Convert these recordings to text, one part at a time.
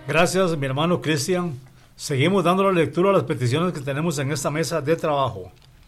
Gracias, mi hermano Cristian. Seguimos dando la lectura a las peticiones que tenemos en esta mesa de trabajo.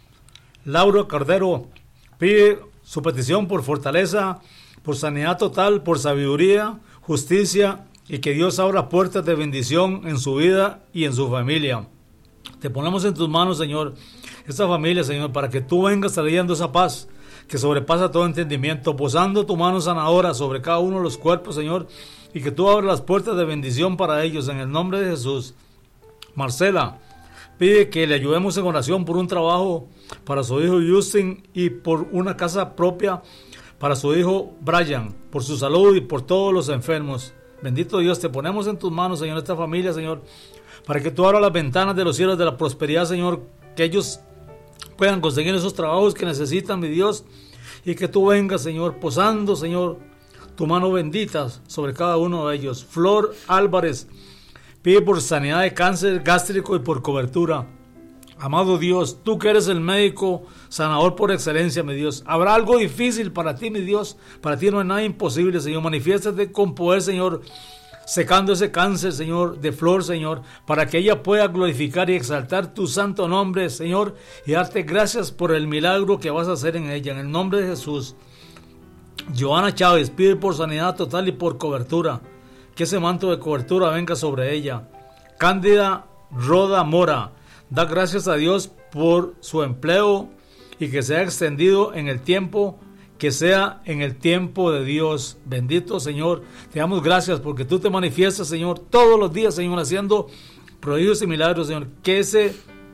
Lauro Cordero pide su petición por fortaleza, por sanidad total, por sabiduría, justicia y que Dios abra puertas de bendición en su vida y en su familia. Te ponemos en tus manos, Señor, esta familia, Señor, para que tú vengas trayendo esa paz que sobrepasa todo entendimiento, posando tu mano sanadora sobre cada uno de los cuerpos, Señor, y que tú abras las puertas de bendición para ellos, en el nombre de Jesús. Marcela pide que le ayudemos en oración por un trabajo para su hijo Justin y por una casa propia para su hijo Brian, por su salud y por todos los enfermos. Bendito Dios, te ponemos en tus manos, Señor, esta familia, Señor, para que tú abras las ventanas de los cielos de la prosperidad, Señor, que ellos puedan conseguir esos trabajos que necesitan, mi Dios, y que tú vengas, Señor, posando, Señor, tu mano bendita sobre cada uno de ellos. Flor Álvarez pide por sanidad de cáncer gástrico y por cobertura. Amado Dios, tú que eres el médico sanador por excelencia, mi Dios, habrá algo difícil para ti, mi Dios. Para ti no hay nada imposible, Señor. Manifiéstate con poder, Señor, secando ese cáncer, Señor, de Flor, Señor, para que ella pueda glorificar y exaltar tu santo nombre, Señor, y darte gracias por el milagro que vas a hacer en ella, en el nombre de Jesús. Joana Chávez pide por sanidad total y por cobertura, que ese manto de cobertura venga sobre ella. Cándida Roda Mora da gracias a Dios por su empleo y que sea extendido en el tiempo, que sea en el tiempo de Dios. Bendito Señor, te damos gracias porque tú te manifiestas, Señor, todos los días, Señor, haciendo prodigios y milagros, Señor. Que ese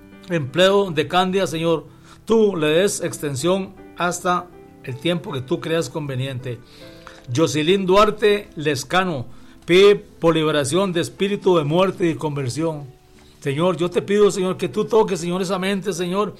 empleo de Cándida, Señor, tú le des extensión hasta el tiempo que tú creas conveniente. Jocelyn Duarte Lescano pide por liberación de espíritu de muerte y conversión. Señor, yo te pido, Señor, que tú toques, Señor, esa mente, Señor,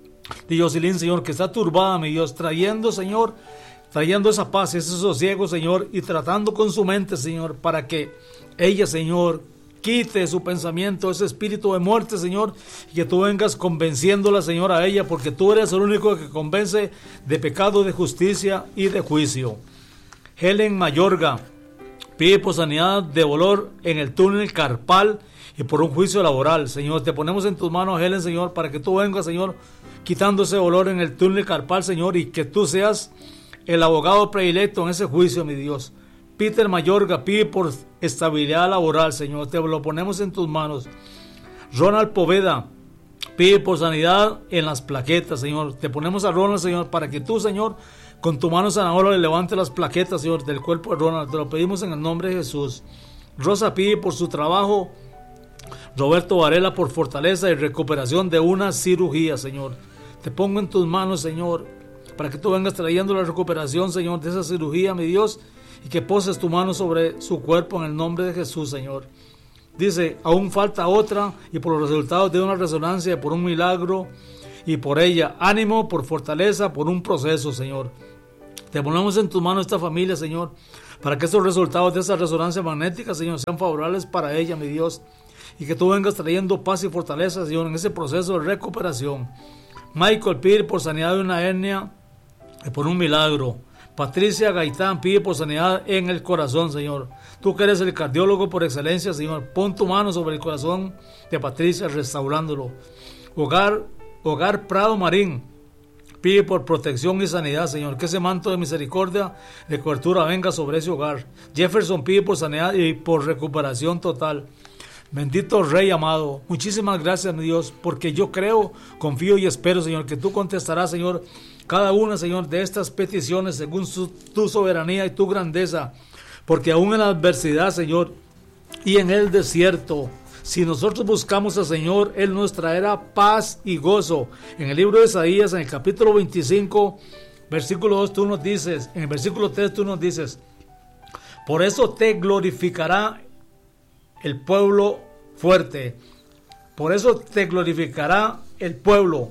de Jocelyn, Señor, que está turbada, mi Dios, trayendo, Señor, trayendo esa paz, ese sosiego, Señor, y tratando con su mente, Señor, para que ella, Señor, quite su pensamiento, ese espíritu de muerte, Señor, y que tú vengas convenciéndola, Señor, a ella, porque tú eres el único que convence de pecado, de justicia y de juicio. Helen Mayorga pide por sanidad de dolor en el túnel carpal y por un juicio laboral. Señor, te ponemos en tus manos, Helen, Señor, para que tú vengas, Señor, quitando ese dolor en el túnel carpal, Señor, y que tú seas el abogado predilecto en ese juicio, mi Dios. Peter Mayorga pide por estabilidad laboral, Señor, te lo ponemos en tus manos. Ronald Poveda pide por sanidad en las plaquetas, Señor. Te ponemos a Ronald, Señor, para que tú, Señor, con tu mano sanadora le levante las plaquetas, Señor, del cuerpo de Ronald. Te lo pedimos en el nombre de Jesús. Rosa pide por su trabajo. Roberto Varela por fortaleza y recuperación de una cirugía, Señor. Te pongo en tus manos, Señor, para que tú vengas trayendo la recuperación, Señor, de esa cirugía, mi Dios, y que poses tu mano sobre su cuerpo en el nombre de Jesús, Señor. Dice, aún falta otra, y por los resultados de una resonancia, por un milagro, y por ella, ánimo, por fortaleza, por un proceso, Señor. Te ponemos en tus manos esta familia, Señor, para que estos resultados de esa resonancia magnética, Señor, sean favorables para ella, mi Dios, y que tú vengas trayendo paz y fortaleza, Señor, en ese proceso de recuperación. Michael pide por sanidad de una hernia y por un milagro. Patricia Gaitán pide por sanidad en el corazón, Señor. Tú que eres el cardiólogo por excelencia, Señor, pon tu mano sobre el corazón de Patricia, restaurándolo. Hogar Prado Marín pide por protección y sanidad, Señor, que ese manto de misericordia, de cobertura venga sobre ese hogar. Jefferson pide por sanidad y por recuperación total. Bendito Rey amado, muchísimas gracias, mi Dios, porque yo creo, confío y espero, Señor, que tú contestarás, Señor, cada una, Señor, de estas peticiones según tu soberanía y tu grandeza, porque aún en la adversidad, Señor, y en el desierto, si nosotros buscamos al Señor, Él nos traerá paz y gozo. En el libro de Isaías, en el capítulo 25, versículo 2, tú nos dices, en el versículo 3 tú nos dices, por eso te glorificará el pueblo fuerte, por eso te glorificará el pueblo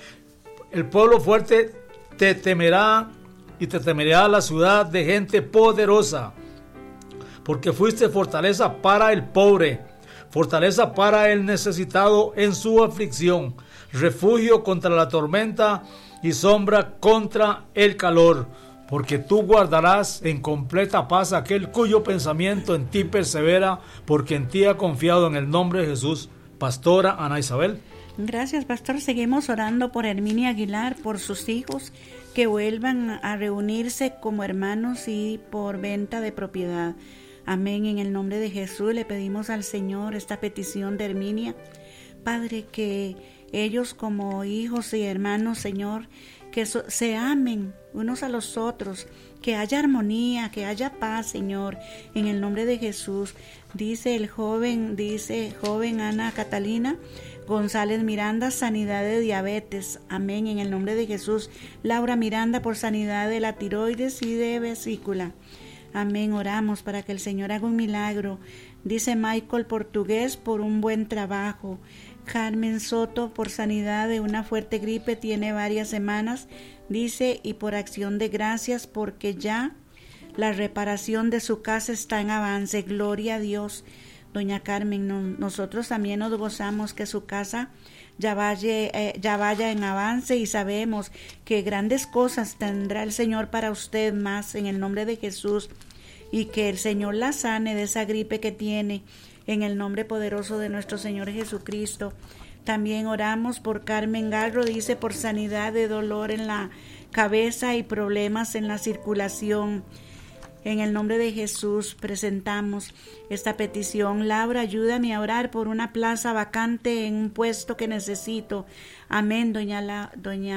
fuerte te temerá y te temerá la ciudad de gente poderosa, porque fuiste fortaleza para el pobre, fortaleza para el necesitado en su aflicción, refugio contra la tormenta y sombra contra el calor. porque tú guardarás en completa paz aquel cuyo pensamiento en ti persevera, porque en ti ha confiado, en el nombre de Jesús. Pastora Ana Isabel. Gracias, pastor. Seguimos orando por Herminia Aguilar, por sus hijos, que vuelvan a reunirse como hermanos y por venta de propiedad. Amén. En el nombre de Jesús le pedimos al Señor esta petición de Herminia. Padre, que ellos como hijos y hermanos, Señor, que se amen unos a los otros, que haya armonía, que haya paz, Señor, en el nombre de Jesús. Dice joven Ana Catalina González Miranda, sanidad de diabetes. Amén, en el nombre de Jesús. Laura Miranda, por sanidad de la tiroides y de vesícula. Amén, oramos para que el Señor haga un milagro. Dice Michael Portugués, por un buen trabajo. Carmen Soto, por sanidad de una fuerte gripe, tiene varias semanas, dice, y por acción de gracias, porque ya la reparación de su casa está en avance. Gloria a Dios. Doña Carmen, nosotros también nos gozamos que su casa ya vaya en avance, y sabemos que grandes cosas tendrá el Señor para usted más, en el nombre de Jesús, y que el Señor la sane de esa gripe que tiene, en el nombre poderoso de nuestro Señor Jesucristo. También oramos por Carmen Garro, dice, por sanidad de dolor en la cabeza y problemas en la circulación. En el nombre de Jesús presentamos esta petición. Laura, ayúdame a orar por una plaza vacante en un puesto que necesito. Amén, doña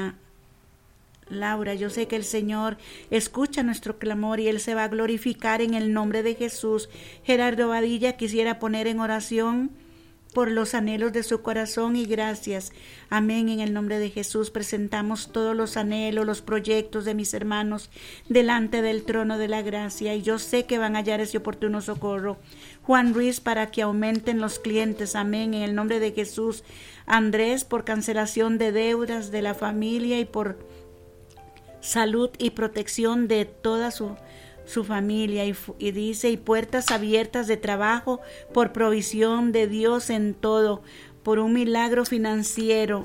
Laura, yo sé que el Señor escucha nuestro clamor y Él se va a glorificar en el nombre de Jesús. Gerardo Badilla quisiera poner en oración por los anhelos de su corazón y gracias. Amén, en el nombre de Jesús presentamos todos los anhelos, los proyectos de mis hermanos delante del trono de la gracia, y yo sé que van a hallar ese oportuno socorro. Juan Ruiz, para que aumenten los clientes. Amén, en el nombre de Jesús. Andrés, por cancelación de deudas de la familia y por salud y protección de toda su familia, y dice, y puertas abiertas de trabajo por provisión de Dios en todo, por un milagro financiero,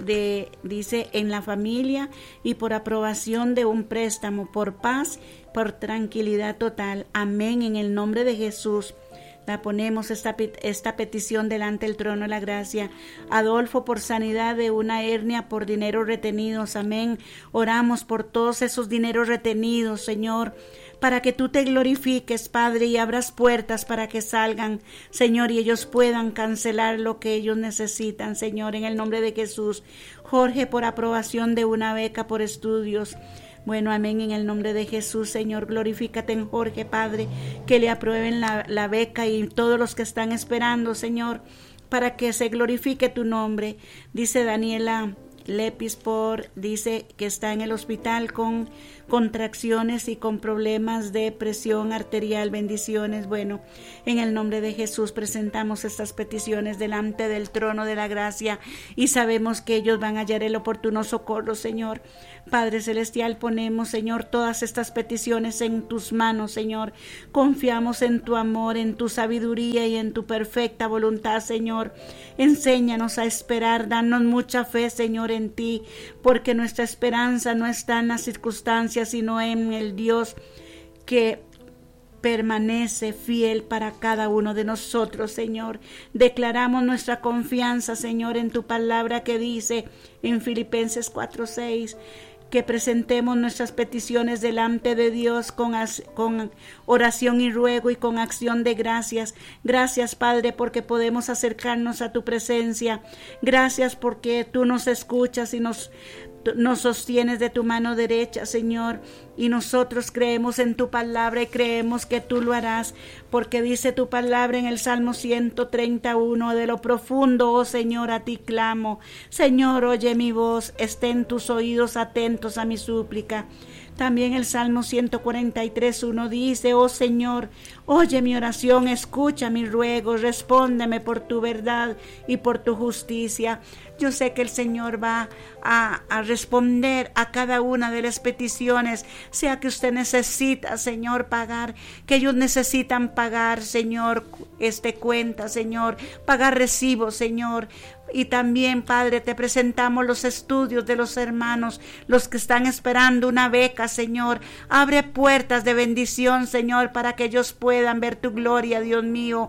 dice, en la familia, y por aprobación de un préstamo, por paz, por tranquilidad total. Amén, en el nombre de Jesús. La ponemos esta petición delante del trono de la gracia. Adolfo, por sanidad de una hernia, por dineros retenidos. Amén. Oramos por todos esos dineros retenidos, Señor, para que tú te glorifiques, Padre, y abras puertas para que salgan, Señor, y ellos puedan cancelar lo que ellos necesitan, Señor, en el nombre de Jesús. Jorge, por aprobación de una beca por estudios. Bueno, amén, en el nombre de Jesús, Señor, glorifícate en Jorge, Padre, que le aprueben la beca, y todos los que están esperando, Señor, para que se glorifique tu nombre. Dice Daniela Lepis, dice que está en el hospital con contracciones y con problemas de presión arterial. Bendiciones. Bueno, en el nombre de Jesús presentamos estas peticiones delante del trono de la gracia, y sabemos que ellos van a hallar el oportuno socorro, Señor. Padre celestial, ponemos, Señor, todas estas peticiones en tus manos, Señor. Confiamos en tu amor, en tu sabiduría y en tu perfecta voluntad, Señor. Enséñanos a esperar, danos mucha fe, Señor, en ti, porque nuestra esperanza no está en las circunstancias, sino en el Dios que permanece fiel para cada uno de nosotros, Señor. Declaramos nuestra confianza, Señor, en tu palabra que dice en Filipenses 4:6, que presentemos nuestras peticiones delante de Dios con oración y ruego y con acción de gracias. Gracias, Padre, porque podemos acercarnos a tu presencia. Gracias porque tú nos escuchas y nos sostienes de tu mano derecha, Señor, y nosotros creemos en tu palabra y creemos que tú lo harás, porque dice tu palabra en el Salmo 131, de lo profundo, oh Señor, a ti clamo. Señor, oye mi voz, estén tus oídos atentos a mi súplica. También el Salmo 143:1 dice, oh Señor, oye mi oración, escucha mi ruego, respóndeme por tu verdad y por tu justicia. Yo sé que el Señor va a responder a cada una de las peticiones, sea que usted necesita, Señor, pagar, que ellos necesitan pagar, Señor, cuenta, Señor, pagar recibos, Señor, Y también, Padre, te presentamos los estudios de los hermanos, los que están esperando una beca, Señor. Abre puertas de bendición, Señor, para que ellos puedan ver tu gloria, Dios mío.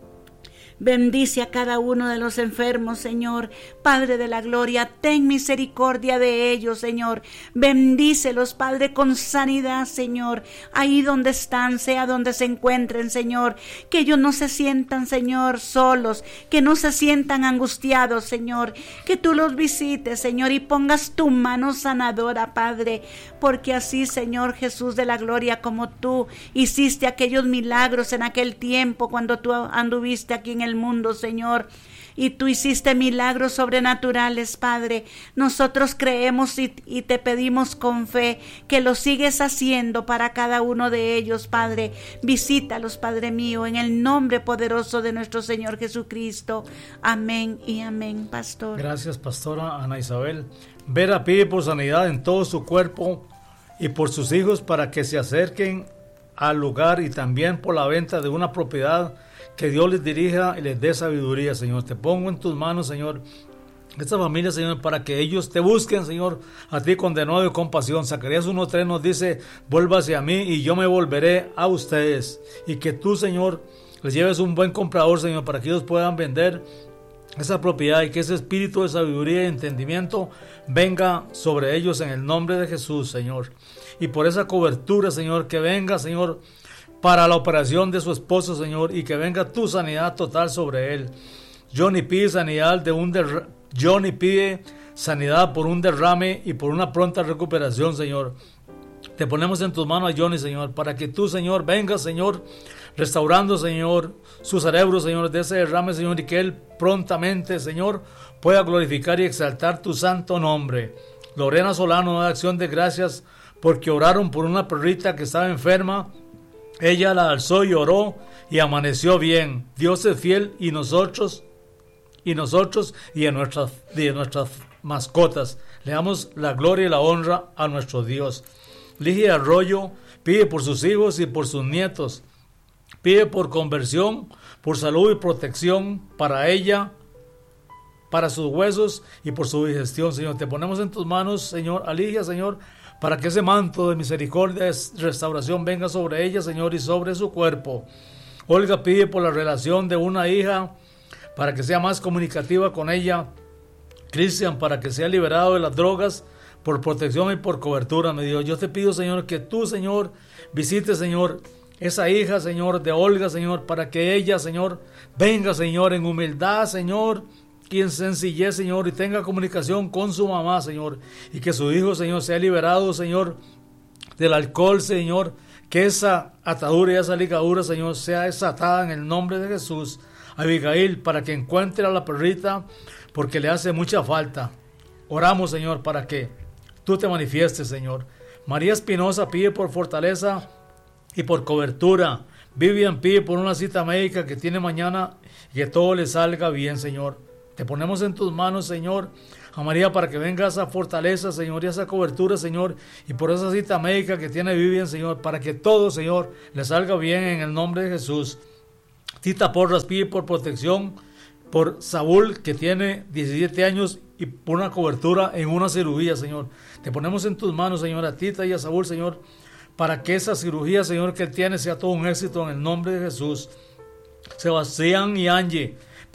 Bendice a cada uno de los enfermos, Señor. Padre de la gloria, ten misericordia de ellos, Señor. Bendícelos, Padre, con sanidad, Señor. Ahí donde están, sea donde se encuentren, Señor. Que ellos no se sientan, Señor, solos. Que no se sientan angustiados, Señor. Que tú los visites, Señor, y pongas tu mano sanadora, Padre. Porque así, Señor Jesús de la gloria, como tú hiciste aquellos milagros en aquel tiempo cuando tú anduviste aquí en el mundo, Señor, y tú hiciste milagros sobrenaturales, Padre. Nosotros creemos y te pedimos con fe que lo sigues haciendo para cada uno de ellos, Padre. Visítalos, Padre mío, en el nombre poderoso de nuestro Señor Jesucristo. Amén y amén, pastor. Gracias, pastora Ana Isabel. Vera pide por sanidad en todo su cuerpo y por sus hijos para que se acerquen al lugar, y también por la venta de una propiedad. Que Dios les dirija y les dé sabiduría, Señor. Te pongo en tus manos, Señor, esta familia, Señor, para que ellos te busquen, Señor, a ti con denuedo y compasión. Zacarías 1:3 nos dice: vuélvase a mí y yo me volveré a ustedes. Y que tú, Señor, les lleves un buen comprador, Señor, para que ellos puedan vender esa propiedad, y que ese espíritu de sabiduría y entendimiento venga sobre ellos en el nombre de Jesús, Señor. Y por esa cobertura, Señor, que venga, Señor, para la operación de su esposo, Señor, y que venga tu sanidad total sobre él. Johnny pide sanidad Johnny pide sanidad por un derrame y por una pronta recuperación, Señor. Te ponemos en tus manos a Johnny, Señor, para que tú, Señor, vengas, Señor, restaurando, Señor, su cerebro, Señor, de ese derrame, Señor, y que él prontamente, Señor, pueda glorificar y exaltar tu santo nombre. Lorena Solano da acción de gracias porque oraron por una perrita que estaba enferma. Ella la alzó y oró y amaneció bien. Dios es fiel, y nosotros y a nuestras mascotas le damos la gloria y la honra a nuestro Dios. Ligia Arroyo pide por sus hijos y por sus nietos. Pide por conversión, por salud y protección para ella, para sus huesos y por su digestión, Señor. Te ponemos en tus manos, Señor, a Ligia, Señor, para que ese manto de misericordia, de restauración venga sobre ella, Señor, y sobre su cuerpo. Olga pide por la relación de una hija, para que sea más comunicativa con ella. Cristian, para que sea liberado de las drogas, por protección y por cobertura, mi Dios. Yo te pido, Señor, que tú, Señor, visites, Señor, esa hija, Señor, de Olga, Señor, para que ella, Señor, venga, Señor, en humildad, Señor, y en sencillez, Señor, y tenga comunicación con su mamá, Señor, y que su hijo, Señor, sea liberado, Señor, del alcohol, Señor, que esa atadura y esa ligadura, Señor, sea desatada en el nombre de Jesús. Abigail, para que encuentre a la perrita, porque le hace mucha falta. Oramos, Señor, para que tú te manifiestes, Señor. María Espinosa pide por fortaleza y por cobertura. Vivian pide por una cita médica que tiene mañana, y que todo le salga bien, Señor. Te ponemos en tus manos, Señor, a María, para que venga esa fortaleza, Señor, y esa cobertura, Señor, y por esa cita médica que tiene Vivian, Señor, para que todo, Señor, le salga bien en el nombre de Jesús. Tita Porras pide por protección por Saúl, que tiene 17 años, y por una cobertura en una cirugía, Señor. Te ponemos en tus manos, Señor, a Tita y a Saúl, Señor, para que esa cirugía, Señor, que él tiene sea todo un éxito en el nombre de Jesús. Sebastián y Angie